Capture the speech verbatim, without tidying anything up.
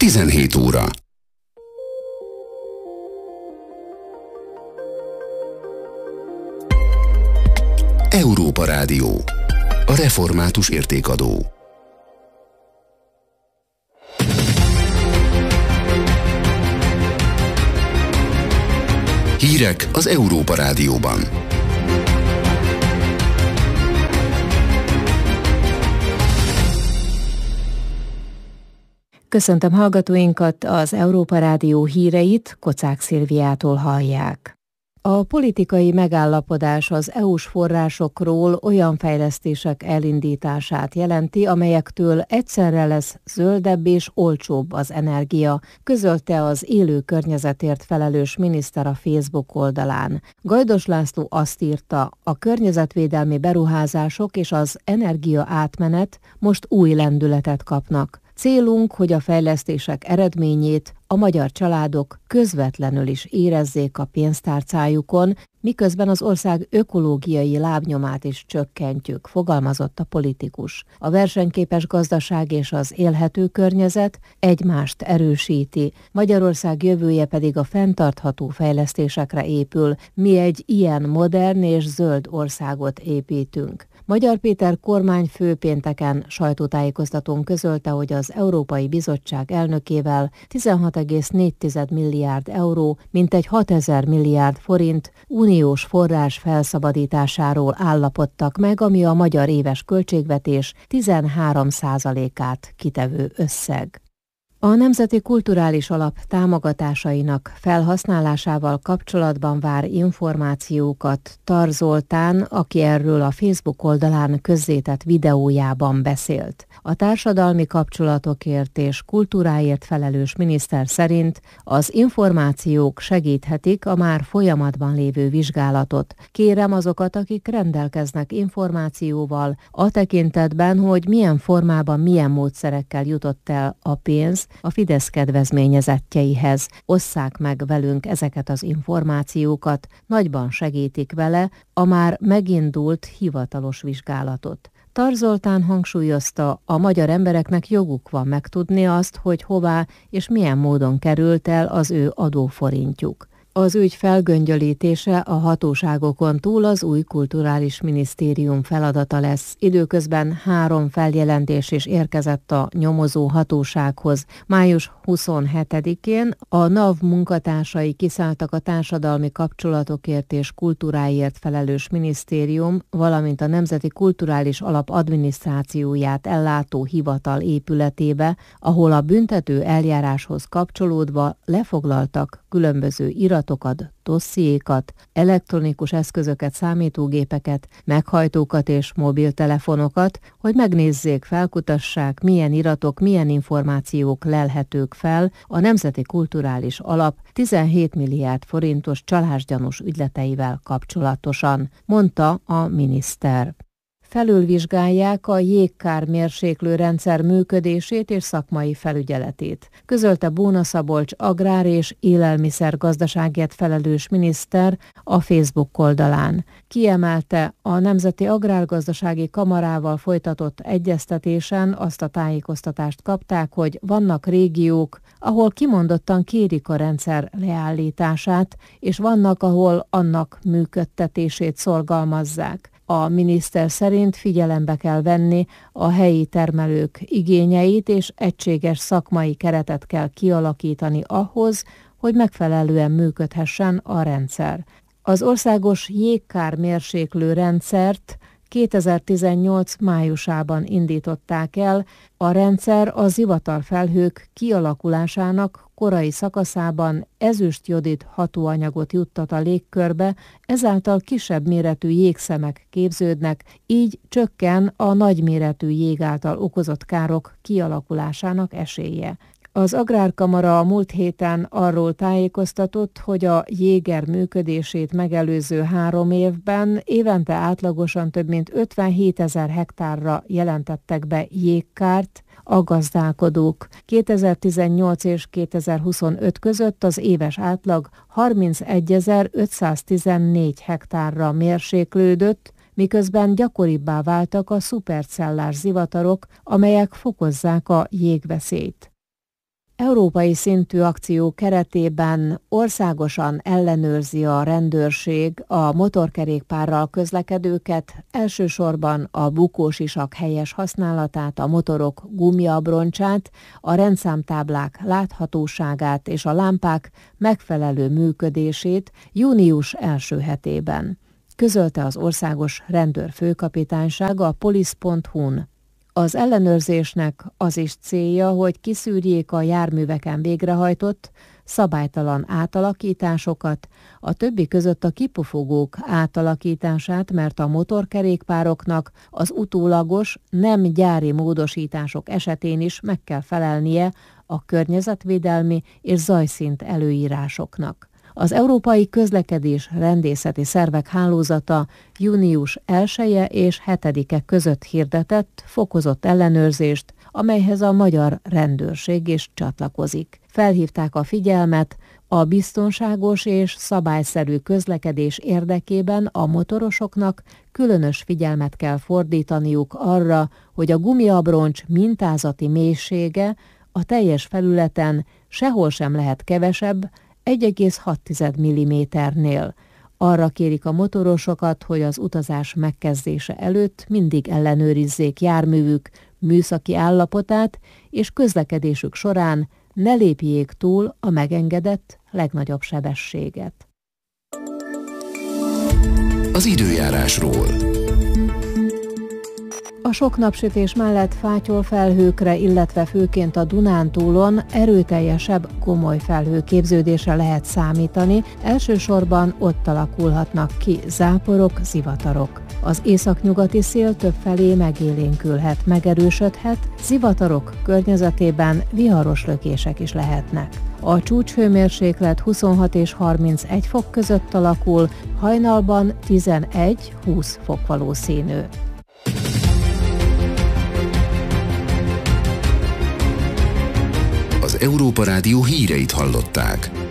tizenhét óra. Európa Rádió. A református értékadó. Hírek az Európa Rádióban. Köszöntöm hallgatóinkat, az Európa Rádió híreit Kocák Szilviától hallják. A politikai megállapodás az é u-s forrásokról olyan fejlesztések elindítását jelenti, amelyektől egyszerre lesz zöldebb és olcsóbb az energia, közölte az élő környezetért felelős miniszter a Facebook oldalán. Gajdos László azt írta, a környezetvédelmi beruházások és az energia átmenet most új lendületet kapnak. Célunk, hogy a fejlesztések eredményét a magyar családok közvetlenül is érezzék a pénztárcájukon, miközben az ország ökológiai lábnyomát is csökkentjük, fogalmazott a politikus. A versenyképes gazdaság és az élhető környezet egymást erősíti, Magyarország jövője pedig a fenntartható fejlesztésekre épül, mi egy ilyen modern és zöld országot építünk. Magyar Péter kormányfő pénteken sajtótájékoztatón közölte, hogy az Európai Bizottság elnökével tizenhat egész négy milliárd euró, mintegy hatezer milliárd forint uniós forrás felszabadításáról állapodtak meg, ami a magyar éves költségvetés tizenhárom százalékát kitevő összeg. A Nemzeti Kulturális Alap támogatásainak felhasználásával kapcsolatban vár információkat Tar Zoltán, aki erről a Facebook oldalán közzétett videójában beszélt. A társadalmi kapcsolatokért és kultúráért felelős miniszter szerint az információk segíthetik a már folyamatban lévő vizsgálatot. Kérem azokat, akik rendelkeznek információval, a tekintetben, hogy milyen formában, milyen módszerekkel jutott el a pénz a Fidesz kedvezményezettjeihez. Osszák meg velünk ezeket az információkat, nagyban segítik vele a már megindult hivatalos vizsgálatot. Tar Zoltán hangsúlyozta, a magyar embereknek joguk van megtudni azt, hogy hová és milyen módon került el az ő adóforintjuk. Az ügy felgöngyölítése a hatóságokon túl az új kulturális minisztérium feladata lesz. Időközben három feljelentés is érkezett a nyomozó hatósághoz. május huszonhetedikén a NAV munkatársai kiszálltak a társadalmi kapcsolatokért és kultúráért felelős minisztérium, valamint a Nemzeti Kulturális Alap adminisztrációját ellátó hivatal épületébe, ahol a büntető eljáráshoz kapcsolódva lefoglaltak különböző iratokat, dossziékat, elektronikus eszközöket, számítógépeket, meghajtókat és mobiltelefonokat, hogy megnézzék, felkutassák, milyen iratok, milyen információk lelhetők fel a Nemzeti Kulturális Alap tizenhét milliárd forintos csalásgyanús ügyleteivel kapcsolatosan, mondta a miniszter. Felülvizsgálják a jégkármérséklő rendszer működését és szakmai felügyeletét, közölte Bóna Szabolcs agrár- és élelmiszergazdaságért felelős miniszter a Facebook oldalán. Kiemelte, a Nemzeti Agrárgazdasági Kamarával folytatott egyeztetésen azt a tájékoztatást kapták, hogy vannak régiók, ahol kimondottan kérik a rendszer leállítását, és vannak, ahol annak működtetését szorgalmazzák. A miniszter szerint figyelembe kell venni a helyi termelők igényeit, és egységes szakmai keretet kell kialakítani ahhoz, hogy megfelelően működhessen a rendszer. Az országos jégkármérséklő rendszert kétezer-tizennyolc májusában indították el, a rendszer a zivatarfelhők kialakulásának korai szakaszában ezüstjodid hatóanyagot juttat a légkörbe, ezáltal kisebb méretű jégszemek képződnek, így csökken a nagyméretű jég által okozott károk kialakulásának esélye. Az Agrárkamara a múlt héten arról tájékoztatott, hogy a jéger működését megelőző három évben évente átlagosan több mint ötvenhétezer hektárra jelentettek be jégkárt a gazdálkodók. kétezer-tizennyolc és kétezer-huszonöt között az éves átlag harmincegyezer-ötszáztizennégy hektárra mérséklődött, miközben gyakoribbá váltak a szupercellás zivatarok, amelyek fokozzák a jégveszélyt. Európai szintű akció keretében országosan ellenőrzi a rendőrség a motorkerékpárral közlekedőket, elsősorban a bukósisak helyes használatát, a motorok gumiabroncsát, a rendszámtáblák láthatóságát és a lámpák megfelelő működését június első hetében, közölte az országos rendőrfőkapitányság a police pont hu-n. Az ellenőrzésnek az is célja, hogy kiszűrjék a járműveken végrehajtott szabálytalan átalakításokat, a többi között a kipufogók átalakítását, mert a motorkerékpároknak az utólagos, nem gyári módosítások esetén is meg kell felelnie a környezetvédelmi és zajszint előírásoknak. Az Európai Közlekedés Rendészeti Szervek Hálózata június elseje és hetedike között hirdetett fokozott ellenőrzést, amelyhez a magyar rendőrség is csatlakozik. Felhívták a figyelmet, a biztonságos és szabályszerű közlekedés érdekében a motorosoknak különös figyelmet kell fordítaniuk arra, hogy a gumiabroncs mintázati mélysége a teljes felületen sehol sem lehet kevesebb, egy egész hat milliméternél. Arra kérik a motorosokat, hogy az utazás megkezdése előtt mindig ellenőrizzék járművük műszaki állapotát, és közlekedésük során ne lépjék túl a megengedett legnagyobb sebességet. Az időjárásról. A sok napsütés mellett fátyol felhőkre, illetve főként a Dunántúlon erőteljesebb gomoly felhőképződésre lehet számítani, elsősorban ott alakulhatnak ki záporok, zivatarok. Az északnyugati szél többfelé megélénkülhet, megerősödhet, zivatarok környezetében viharos lökések is lehetnek. A csúcshőmérséklet huszonhat és harmincegy fok között alakul, hajnalban tizenegy-húsz fok valószínű. Az Európa Rádió híreit hallották.